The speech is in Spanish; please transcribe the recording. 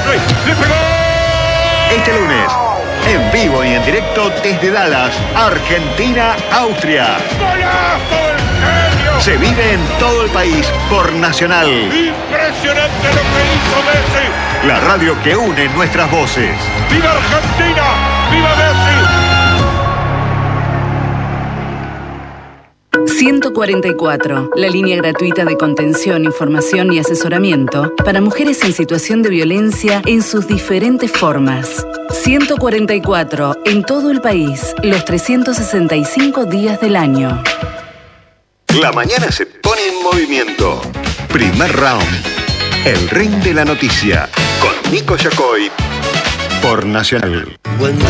¡Le pegó! Este lunes, en vivo y en directo desde Dallas, Argentina, Austria. ¡Golazo del genio! Se vive en todo el país por Nacional. ¡Impresionante lo que hizo Messi! La radio que une nuestras voces. ¡Viva Argentina! ¡Viva Messi! 144, la línea gratuita de contención, información y asesoramiento para mujeres en situación de violencia en sus diferentes formas. 144, en todo el país, los 365 días del año. La mañana se pone en movimiento. Primer round. El ring de la noticia. Con Nico Yacoy. Por Nacional.